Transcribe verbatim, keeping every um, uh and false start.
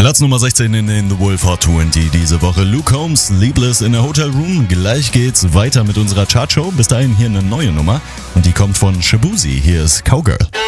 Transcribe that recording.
Platz Nummer sechzehn in den The Wolf Hot zwanzig diese Woche. Luke Combs, Sleepless in a Hotel Room. Gleich geht's weiter mit unserer Chartshow. Bis dahin hier eine neue Nummer und die kommt von Shabuzi. Hier ist Cowgirl.